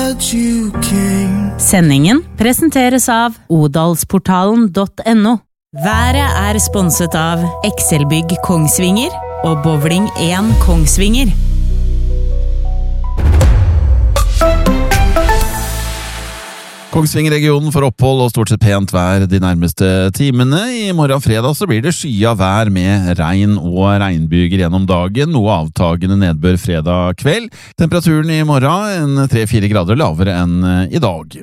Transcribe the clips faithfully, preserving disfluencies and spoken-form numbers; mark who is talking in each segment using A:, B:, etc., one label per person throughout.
A: glad you came.
B: Sendingen presenteres av odalsportalen punktum no. Været er sponset av Excelbygg Kongsvinger og Bowling én Kongsvinger.
C: Kongsvinger-regionen får opphold og stort sett pent vær de nærmeste timene. I morgen fredag så blir det skya vær med regn og regnbyger gjennom dagen, noe avtagende nedbør fredag kveld. Temperaturen i morgen en tre fire grader lavere enn i dag.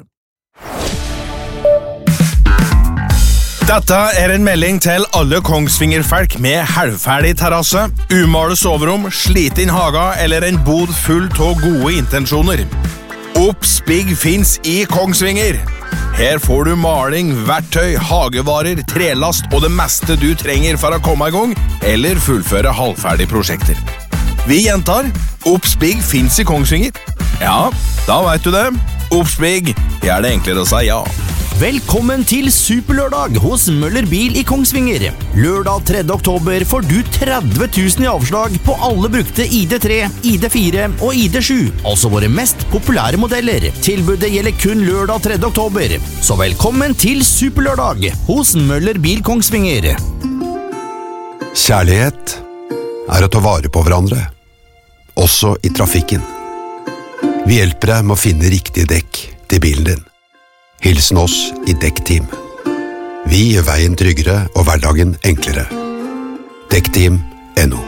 D: Dette er en melding til alle Kongsvinger-folk med halvferdig terrasse, umale soverom, sliten haga eller en bod full av gode intensjoner. Obsbygg finns i Kongsvinger. Her får du maling, verktøy, hagevarer, trelast og det meste du trenger for å komme i gang eller fullføre halvferdige prosjekter. Vi gjentar, Obsbygg finns i Kongsvinger. Ja, da vet du det. Obsbygg, det er det enklere å si ja.
E: Velkommen til Superlørdag hos Møller Bil i Kongsvinger. Lørdag tredje oktober får du tretti tusen i avslag på alle brukte I D tre, I D fire og I D sju, altså våre mest populære modeller. Tilbudet gjelder kun lørdag tredje oktober. Så velkommen til Superlørdag hos Møller Bil Kongsvinger.
F: Kjærlighet er å ta vare på hverandre, også i trafikken. Vi hjelper deg med å finne riktige dekk til bilen din. Hilsen oss i Dekkteam. Vi gjør veien tryggere og hverdagen enklere. Dekkteam punktum no.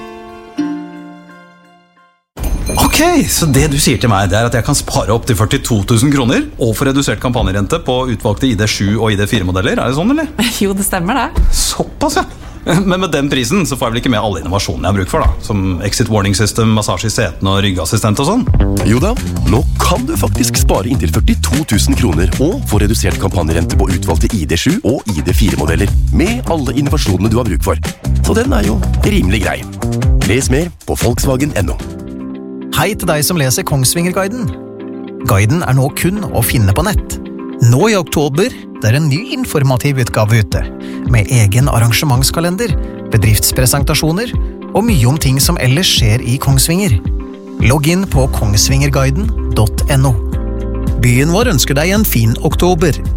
G: Ok, så det du sier til meg det er at jeg kan spare opp til førtito tusen kroner og få redusert kampanjerente på utvalgte I D sju og I D fire modeller, er det sånn eller?
H: Jo, det stemmer det.
G: Såpass, ja. Men med den prisen så får jeg vel ikke med alle innovasjonene jeg har bruk for da, som exit warning system, massasje I setene og ryggassistent og sånn?
I: Jo da, nå kan du faktisk spare inntil førtito tusen kroner og få redusert kampanjerente på utvalgte I D sju og I D fire modeller, med alle innovasjonene du har bruk for. Så den er jo rimelig grei. Les mer på Volkswagen punktum no.
J: Hei til deg som leser Kongsvinger-guiden. Guiden er nå kun å finne på nett. Nå i oktober, det er en ny informativ utgave ute, med egen arrangementskalender, bedriftspresentasjoner og mye om ting som ellers skjer i Kongsvinger. Logg inn på kongsvingerguiden punktum no. Byen vår ønsker deg en fin oktober.